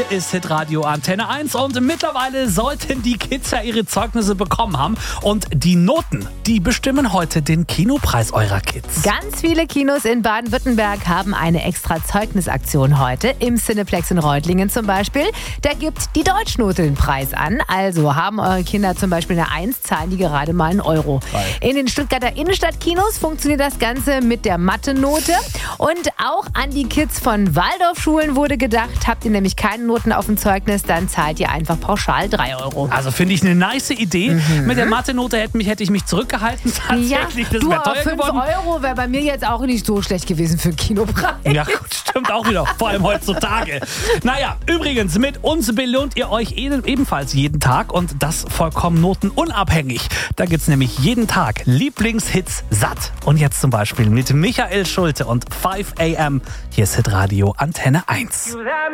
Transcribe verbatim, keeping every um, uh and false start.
Hier ist Hitradio Antenne eins und mittlerweile sollten die Kids ja ihre Zeugnisse bekommen haben. Und die Noten, die bestimmen heute den Kinopreis eurer Kids. Ganz viele Kinos in Baden-Württemberg haben eine extra Zeugnisaktion heute. Im Cineplex in Reutlingen zum Beispiel. Da gibt die Deutschnote den Preis an. Also haben eure Kinder zum Beispiel eine eins, zahlen die gerade mal einen Euro. Geil. In den Stuttgarter Innenstadtkinos funktioniert das Ganze mit der Mathe-Note. Und auch an die Kids von Waldorfschulen wurde gedacht, habt ihr nämlich keine Noten auf dem Zeugnis, dann zahlt ihr einfach pauschal drei Euro. Also finde ich eine nice Idee. Mhm. Mit der Mathe-Note hätte, mich, hätte ich mich zurückgehalten. Tatsächlich, ja, das du, wäre teuer fünf geworden. Euro wäre bei mir jetzt auch nicht so schlecht gewesen für einen Kinopreis. Ja, gut, stimmt auch wieder. Vor allem heutzutage. Naja, übrigens, mit uns belohnt ihr euch ebenfalls jeden Tag und das vollkommen notenunabhängig. Da gibt's nämlich jeden Tag Lieblingshits satt. Und jetzt zum Beispiel mit Michael Schulte und five a m. Hier ist Hitradio Antenne eins.